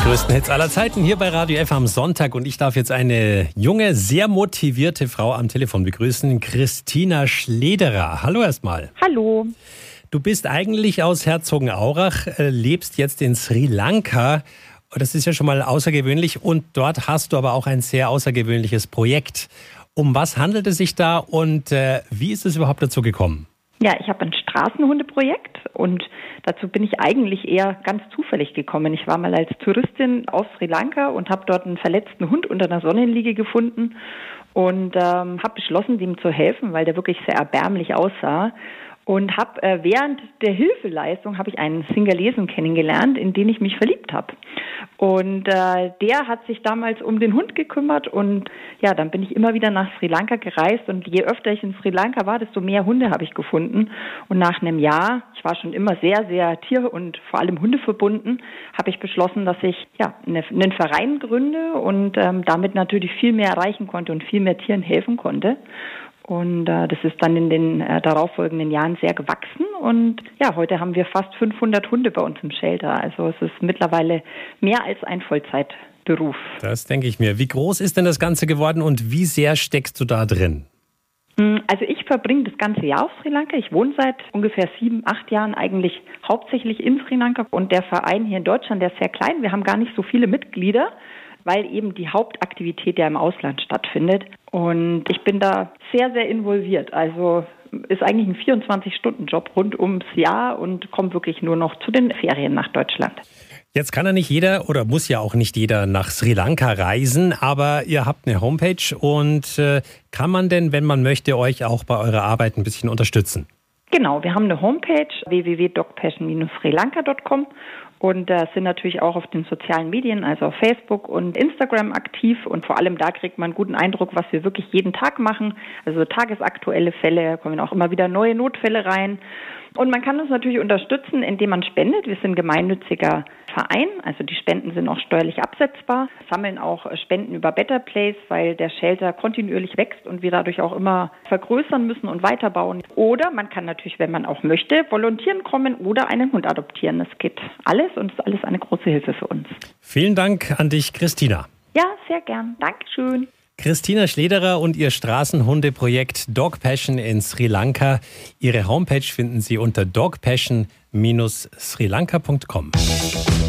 Größten Hits aller Zeiten hier bei Radio F am Sonntag. Und ich darf jetzt eine junge, sehr motivierte Frau am Telefon begrüßen, Christina Schlederer. Hallo erstmal. Hallo. Du bist eigentlich aus Herzogenaurach, lebst jetzt in Sri Lanka. Das ist ja schon mal außergewöhnlich. Und dort hast du aber auch ein sehr außergewöhnliches Projekt. Um was handelt es sich da und wie ist es überhaupt dazu gekommen? Ja, ich habe ein Straßenhundeprojekt und dazu bin ich eigentlich eher ganz zufällig gekommen. Ich war mal als Touristin auf Sri Lanka und habe dort einen verletzten Hund unter einer Sonnenliege gefunden und habe beschlossen, dem zu helfen, weil der wirklich sehr erbärmlich aussah. Und habe während der Hilfeleistung habe ich einen Singalesen kennengelernt, in den ich mich verliebt habe. Und der hat sich damals um den Hund gekümmert und ja, dann bin ich immer wieder nach Sri Lanka gereist und je öfter ich in Sri Lanka war, desto mehr Hunde habe ich gefunden. Und nach einem Jahr, ich war schon immer sehr, sehr tier- und vor allem hundeverbunden, habe ich beschlossen, dass ich einen Verein gründe und damit natürlich viel mehr erreichen konnte und viel mehr Tieren helfen konnte. Und das ist dann in den darauffolgenden Jahren sehr gewachsen. Und ja, heute haben wir fast 500 Hunde bei uns im Shelter. Also es ist mittlerweile mehr als ein Vollzeitberuf. Das denke ich mir. Wie groß ist denn das Ganze geworden und wie sehr steckst du da drin? Also ich verbringe das ganze Jahr auf Sri Lanka. Ich wohne seit ungefähr 7, 8 Jahren eigentlich hauptsächlich in Sri Lanka. Und der Verein hier in Deutschland, der ist sehr klein. Wir haben gar nicht so viele Mitglieder, weil eben die Hauptaktivität ja im Ausland stattfindet. Und ich bin da sehr, sehr involviert. Also ist eigentlich ein 24-Stunden-Job rund ums Jahr und komme wirklich nur noch zu den Ferien nach Deutschland. Jetzt kann ja nicht jeder oder muss ja auch nicht jeder nach Sri Lanka reisen, aber ihr habt eine Homepage und kann man denn, wenn man möchte, euch auch bei eurer Arbeit ein bisschen unterstützen? Genau, wir haben eine Homepage www.dogpassion-srilanka.com und sind natürlich auch auf den sozialen Medien, also auf Facebook und Instagram aktiv und vor allem da kriegt man einen guten Eindruck, was wir wirklich jeden Tag machen, also tagesaktuelle Fälle, kommen auch immer wieder neue Notfälle rein. Und man kann uns natürlich unterstützen, indem man spendet. Wir sind ein gemeinnütziger Verein, also die Spenden sind auch steuerlich absetzbar, sammeln auch Spenden über Better Place, weil der Shelter kontinuierlich wächst und wir dadurch auch immer vergrößern müssen und weiterbauen. Oder man kann natürlich, wenn man auch möchte, volontieren kommen oder einen Hund adoptieren. Das geht alles und ist alles eine große Hilfe für uns. Vielen Dank an dich, Christina. Ja, sehr gern. Dankeschön. Christina Schlederer und ihr Straßenhundeprojekt Dog Passion in Sri Lanka. Ihre Homepage finden Sie unter dogpassion-srilanka.com.